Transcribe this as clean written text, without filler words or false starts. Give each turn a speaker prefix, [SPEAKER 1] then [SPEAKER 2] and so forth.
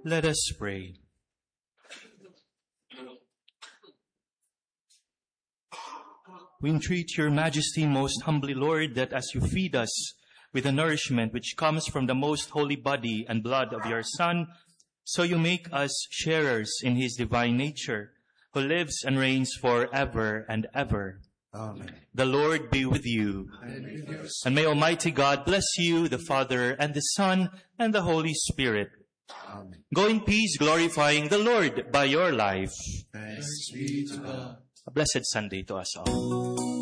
[SPEAKER 1] Let us pray. We entreat your majesty most humbly, Lord, that as you feed us with the nourishment which comes from the most holy body and blood of your Son, so you make us sharers in his divine nature, who lives and reigns forever and ever.
[SPEAKER 2] Amen.
[SPEAKER 1] The Lord be with you. And may Almighty God bless you, the Father and the Son and the Holy Spirit.
[SPEAKER 2] Amen.
[SPEAKER 1] Go in peace, glorifying the Lord by your life.
[SPEAKER 2] Thanks be to God.
[SPEAKER 1] A blessed Sunday to us all.